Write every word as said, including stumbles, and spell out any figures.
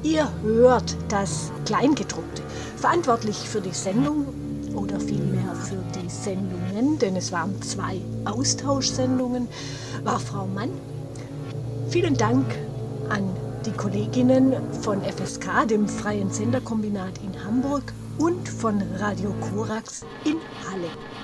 Ihr hört das Kleingedruckte. Verantwortlich für die Sendung oder vielmehr für die Sendungen, denn es waren zwei Austauschsendungen, war Frau Mann. Vielen Dank an die Kolleginnen von F S K, dem Freien Senderkombinat in Hamburg, und von Radio Korax in Halle.